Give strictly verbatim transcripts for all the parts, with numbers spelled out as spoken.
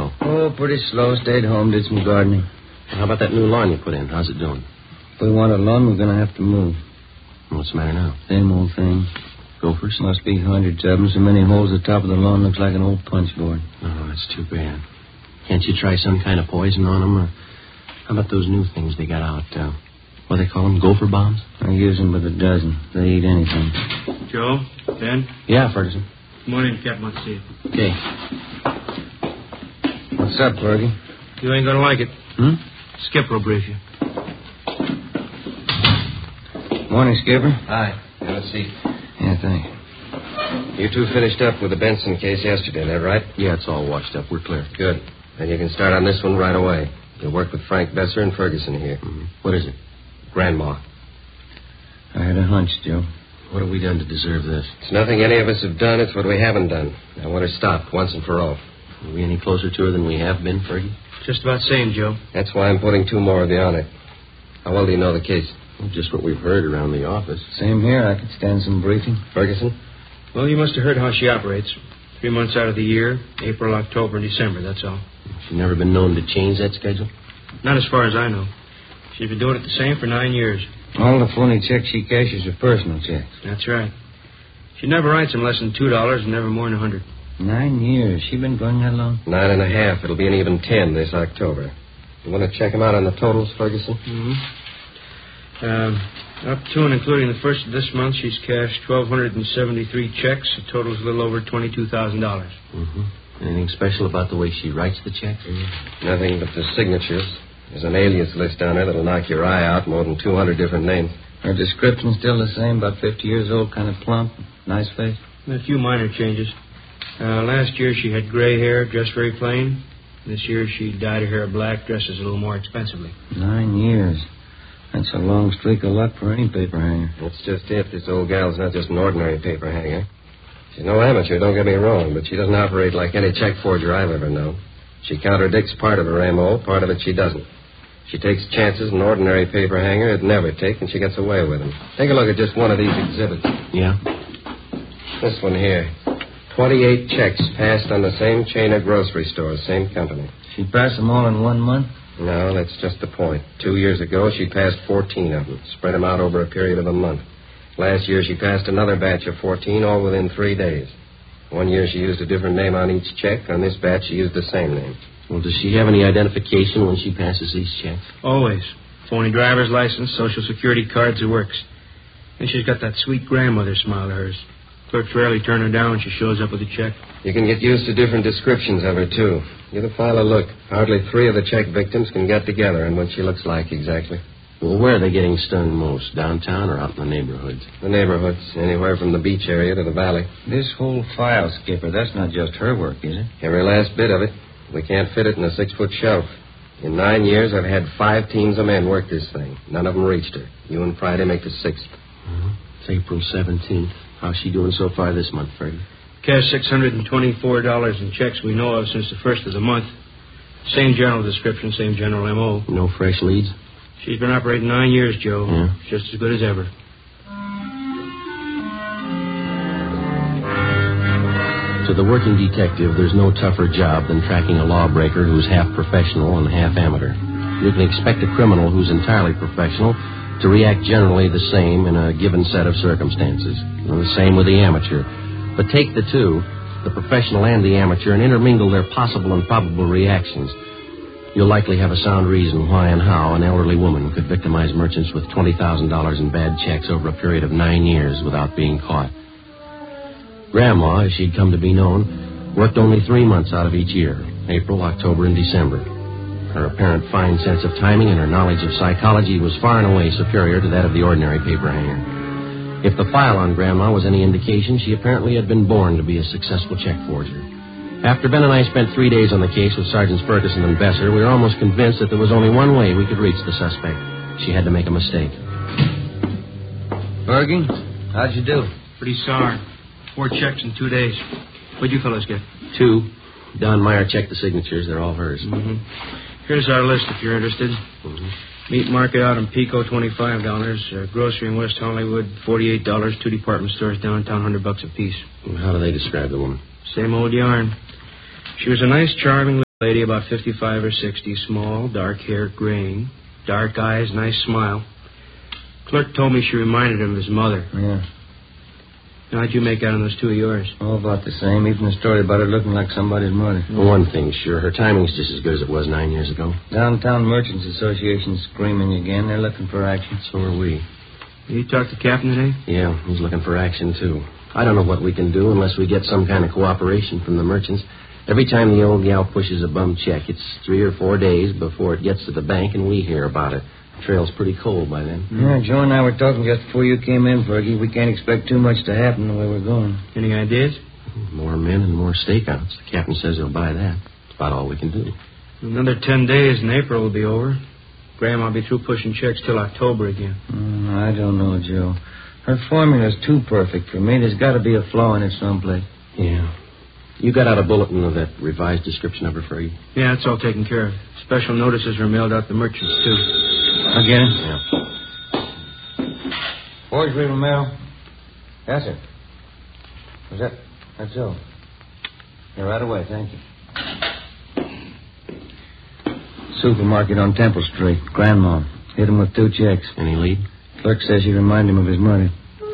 go? Oh, pretty slow. Stayed home, did some gardening. Well, how about that new lawn you put in? How's it doing? If we want a lawn, we're going to have to move. What's the matter now? Same old thing. Gophers? Must be hundreds of them. So many holes at the top of the lawn looks like an old punch board. Oh, that's too bad. Can't you try some kind of poison on them? Or how about those new things they got out? Uh, what do they call them? Gopher bombs? I use them by the dozen. They eat anything. Joe? Ben? Yeah, Ferguson. Good morning, Captain. Want to see you. Okay. What's up, Fergie? You ain't going to like it. Hmm? Skipper will brief you. Morning, Skipper. Hi. Have a seat. Yeah, thank you. You two finished up with the Benson case yesterday, that right? Yeah, it's all washed up. We're clear. Good. Then you can start on this one right away. You'll work with Frank Besser and Ferguson here. Mm-hmm. What is it? Grandma. I had a hunch, Joe. What have we done to deserve this? It's nothing any of us have done. It's what we haven't done. I want her stopped once and for all. Are we any closer to her than we have been, Fergie? Just about same, Joe. That's why I'm putting two more of you on it. How well do you know the case? Well, just what we've heard around the office. Same here. I could stand some briefing. Ferguson? Well, you must have heard how she operates. Three months out of the year, April, October, and December, that's all. She's never been known to change that schedule? Not as far as I know. She's been doing it the same for nine years. All the phony checks she cashes are personal checks. That's right. She never writes them less than two dollars and never more than a hundred. Nine years. She been going that long? Nine and a half. It'll be an even ten this October. You want to check them out on the totals, Ferguson? Mm-hmm. Um, up to and including the first of this month, she's cashed one thousand two hundred seventy-three checks. The total's a little over twenty-two thousand dollars. Mm-hmm. Anything special about the way she writes the checks? Mm-hmm. Nothing but the signatures. There's an alias list down there that'll knock your eye out, more than two hundred different names. Her description's still the same, about fifty years old, kind of plump, nice face. A few minor changes. Uh, last year she had gray hair, dressed very plain. This year she dyed her hair black, dresses a little more expensively. Nine years. That's a long streak of luck for any paper hanger. That's just it. This old gal's not just an ordinary paper hanger. She's no amateur, don't get me wrong, but she doesn't operate like any check forger I've ever known. She contradicts part of her M O, part of it she doesn't. She takes chances an ordinary paper hanger would never take, and she gets away with them. Take a look at just one of these exhibits. Yeah? This one here. twenty-eight checks passed on the same chain of grocery stores, same company. She passed them all in one month? No, that's just the point. Two years ago, she passed fourteen of them, spread them out over a period of a month. Last year, she passed another batch of fourteen, all within three days. One year, she used a different name on each check. On this batch, she used the same name. Well, does she have any identification when she passes these checks? Always. Phony driver's license, social security cards, it works. And she's got that sweet grandmother smile of hers. Clerks rarely turn her down when she shows up with a check. You can get used to different descriptions of her, too. Give the file a look. Hardly three of the check victims can get together on what she looks like exactly. Well, where are they getting stung most? Downtown or out in the neighborhoods? The neighborhoods, anywhere from the beach area to the valley. This whole file, Skipper, that's not just her work, is it? Every last bit of it. We can't fit it in a six-foot shelf. In nine years, I've had five teams of men work this thing. None of them reached her. You and Friday make the sixth. Mm-hmm. It's April seventeenth. How's she doing so far this month, Fergie? Cash six hundred twenty-four dollars in checks we know of since the first of the month. Same general description, same general M O. No fresh leads? She's been operating nine years, Joe. Yeah. Just as good as ever. To the working detective, there's no tougher job than tracking a lawbreaker who's half professional and half amateur. You can expect a criminal who's entirely professional to react generally the same in a given set of circumstances. And the same with the amateur. But take the two, the professional and the amateur, and intermingle their possible and probable reactions. You'll likely have a sound reason why and how an elderly woman could victimize merchants with twenty thousand dollars in bad checks over a period of nine years without being caught. Grandma, as she'd come to be known, worked only three months out of each year, April, October, and December. Her apparent fine sense of timing and her knowledge of psychology was far and away superior to that of the ordinary paper hanger. If the file on Grandma was any indication, she apparently had been born to be a successful check forger. After Ben and I spent three days on the case with Sergeants Ferguson and Besser, we were almost convinced that there was only one way we could reach the suspect. She had to make a mistake. Fergie, how'd you do? Pretty sour. Four checks in two days. What'd you fellows get? Two. Don Meyer checked the signatures. They're all hers. Mm-hmm. Here's our list if you're interested. Mm-hmm. Meat market out in Pico, twenty-five dollars. Uh, grocery in West Hollywood, forty-eight dollars. Two department stores downtown, one hundred bucks apiece. How do they describe the woman? Same old yarn. She was a nice, charming Lady about fifty-five or sixty, small, dark hair, graying, dark eyes, nice smile. Clerk told me she reminded him of his mother. Yeah. How'd you make out on those two of yours? All about the same. Even the story about her looking like somebody's mother. Well, one thing, sure. Her timing's just as good as it was nine years ago. Downtown Merchants Association's screaming again. They're looking for action. So are we. You talked to Captain today? Yeah, he's looking for action, too. I don't know what we can do unless we get some kind of cooperation from the merchants. Every time the old gal pushes a bum check, it's three or four days before it gets to the bank and we hear about it. The trail's pretty cold by then. Yeah, Joe and I were talking just before you came in, Fergie. We can't expect too much to happen the way we're going. Any ideas? More men and more stakeouts. The captain says he'll buy that. That's about all we can do. Another ten days and April will be over. Grandma'll be through pushing checks till October again. Mm, I don't know, Joe. Her formula's too perfect for me. There's got to be a flaw in it someplace. Yeah. You got out a bulletin of that revised description of her, Fergie? Yeah, it's all taken care of. Special notices are mailed out to merchants, too. I'll get it. Yeah. Forgery mail. Yes, sir. Was that... That's Joe. Yeah, right away, thank you. Supermarket on Temple Street. Grandma. Hit him with two checks. Any lead? Clerk says she reminded him of his mother.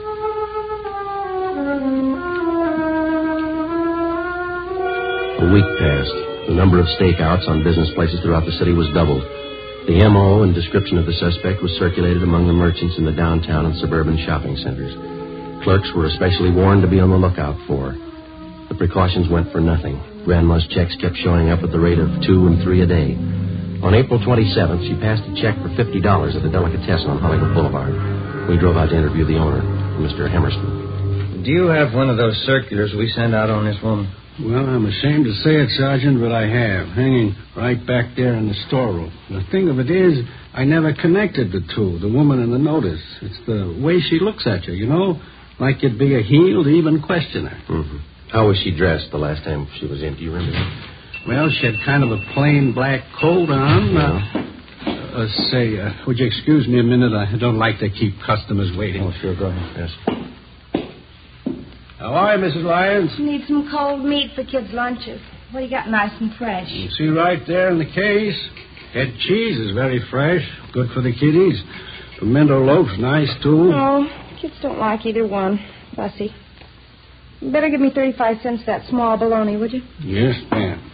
A week passed. The number of stakeouts on business places throughout the city was doubled. The M O and description of the suspect was circulated among the merchants in the downtown and suburban shopping centers. Clerks were especially warned to be on the lookout for. The precautions went for nothing. Grandma's checks kept showing up at the rate of two and three a day. On April twenty-seventh, she passed a check for fifty dollars at the delicatessen on Hollywood Boulevard. We drove out to interview the owner, Mister Hemerston. Do you have one of those circulars we sent out on this woman? Well, I'm ashamed to say it, Sergeant, but I have, hanging right back there in the storeroom. The thing of it is, I never connected the two, the woman and the notice. It's the way she looks at you, you know, like you'd be a heel to even question her. Mm-hmm. How was she dressed the last time she was in? Do you remember? Well, she had kind of a plain black coat on. Uh, uh, say, uh, would you excuse me a minute? I don't like to keep customers waiting. Oh, sure, go ahead. Yes. How are you, Missus Lyons? Need some cold meat for kids' lunches. What do you got nice and fresh? You see right there in the case. Head cheese is very fresh. Good for the kiddies. Pimento loaf's nice, too. Oh, kids don't like either one. Fussy. You better give me thirty-five cents for that small bologna, would you? Yes, ma'am.